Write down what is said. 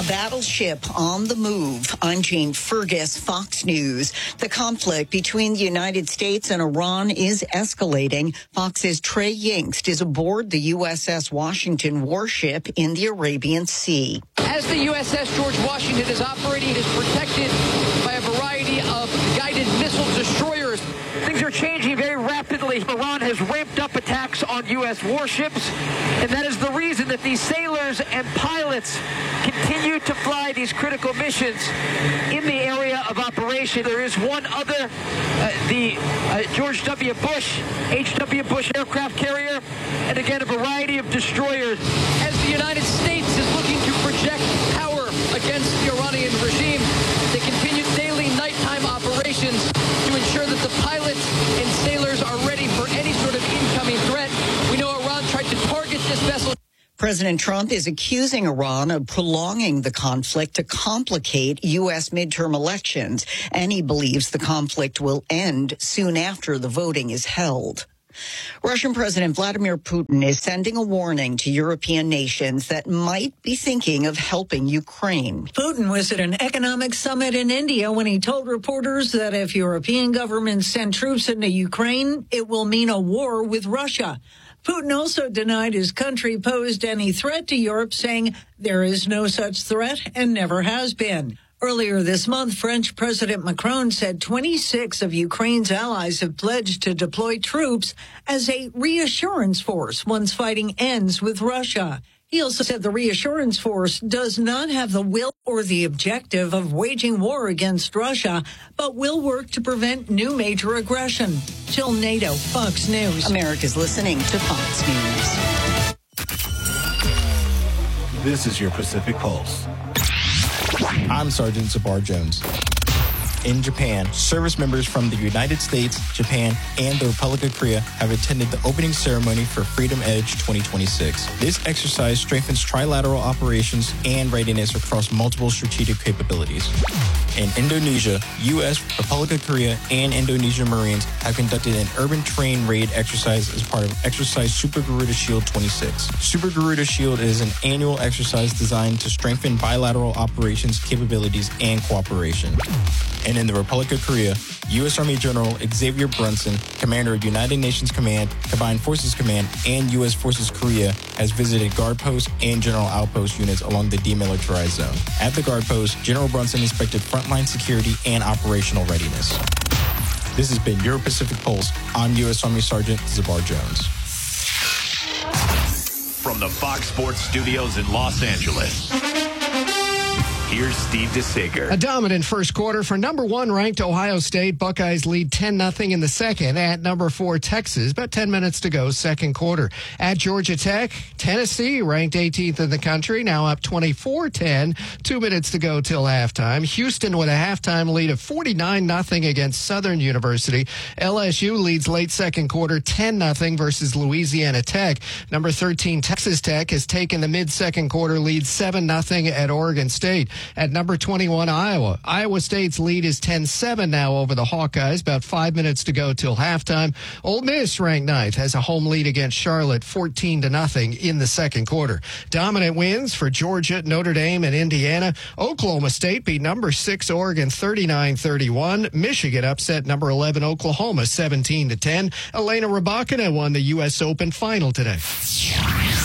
battleship on the move. I'm Jane Fergus, Fox News. The conflict between the United States and Iran is escalating. Fox's Trey Yingst is aboard the USS Washington warship in the Arabian Sea. As the USS George Washington is operating, it is protected by a variety of guided missile destroyers. Things are changing very rapidly. Iran has ramped up attacks on U.S. warships, and that is the reason that these sailors and pilots continue to fly these critical missions in the area of operation. There is one other, the George W. Bush, H.W. Bush aircraft carrier, and again, a variety of destroyers. As the United States is looking to project power against the Iranian regime, they continue daily nighttime operations to ensure that the pilots and sailors are ready for any sort of incoming threat. We know Iran tried to target this vessel. President Trump is accusing Iran of prolonging the conflict to complicate U.S. midterm elections, and he believes the conflict will end soon after the voting is held. Russian President Vladimir Putin is sending a warning to European nations that might be thinking of helping Ukraine. Putin was at an economic summit in India when he told reporters that if European governments send troops into Ukraine, it will mean a war with Russia. Putin also denied his country posed any threat to Europe, saying there is no such threat and never has been. Earlier this month, French President Macron said 26 of Ukraine's allies have pledged to deploy troops as a reassurance force once fighting ends with Russia. He also said the reassurance force does not have the will or the objective of waging war against Russia, but will work to prevent new major aggression. Jill Nato, Fox News. America's listening to Fox News. This is your Pacific Pulse. I'm Sergeant Zabar Jones. In Japan, service members from the United States, Japan, and the Republic of Korea have attended the opening ceremony for Freedom Edge 2026. This exercise strengthens trilateral operations and readiness across multiple strategic capabilities. In Indonesia, U.S., Republic of Korea, and Indonesian Marines have conducted an urban terrain raid exercise as part of Exercise Super Garuda Shield 26. Super Garuda Shield is an annual exercise designed to strengthen bilateral operations, capabilities, and cooperation. And in the Republic of Korea, U.S. Army General Xavier Brunson, commander of United Nations Command, Combined Forces Command, and U.S. Forces Korea, has visited guard posts and general outpost units along the demilitarized zone. At the guard post, General Brunson inspected frontline security and operational readiness. This has been your Pacific Pulse. I'm U.S. Army Sergeant Zabar Jones. From the Fox Sports Studios in Los Angeles, here's Steve DeSager. A dominant first quarter for number 1 ranked Ohio State. Buckeyes lead 10-0 in the second at number 4 Texas. About 10 minutes to go, second quarter. At Georgia Tech, Tennessee ranked 18th in the country, now up 24-10. 2 minutes to go till halftime. Houston with a halftime lead of 49-0 against Southern University. LSU leads late second quarter 10-0 versus Louisiana Tech. Number 13 Texas Tech has taken the mid-second quarter lead 7-0 at Oregon State. At number 21, Iowa. Iowa State's lead is 10-7 now over the Hawkeyes. About 5 minutes to go till halftime. Ole Miss, ranked 9th, has a home lead against Charlotte, 14-0 in the second quarter. Dominant wins for Georgia, Notre Dame, and Indiana. Oklahoma State beat number 6 Oregon 39-31. Michigan upset number 11 Oklahoma 17-10. Elena Rybakina won the U.S. Open final today.